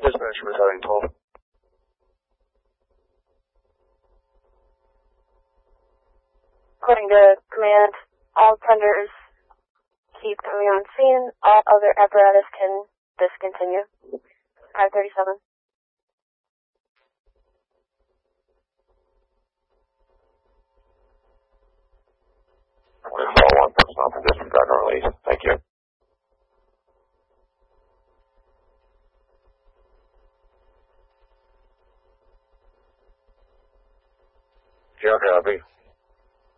Dispatch was having 12. According to command, all tenders keep coming on scene. All other apparatus can discontinue. 537. There's all one person off the disregard and release. Thank you. Zero copy.